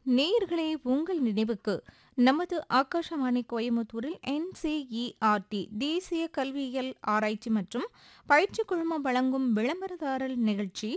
நேயர்களே, உங்கள் நினைவுக்கு நமது ஆகாஷவாணி கோயமுத்தூரில் NCERT தேசிய கல்வியியல் ஆராய்ச்சி மற்றும் பயிற்சி குழுமம் வழங்கும் விளம்பரதாரர் நிகழ்ச்சி